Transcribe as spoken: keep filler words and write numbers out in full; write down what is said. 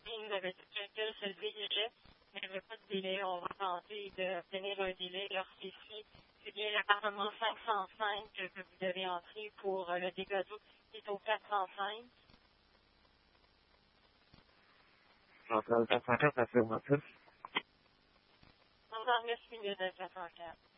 Il nous avait dit que quelqu'un se dirigeait, mais il n'y avait pas de délai. On va tenter d'obtenir un délai lorsqu'ici, c'est bien l'appartement cinq cent cinq que vous devez entrer pour le dégât d'eau qui est au quatre cent cinq. J'entends le quatre cent quatre affirmatif. On en neuf minutes à quatre cent quatre.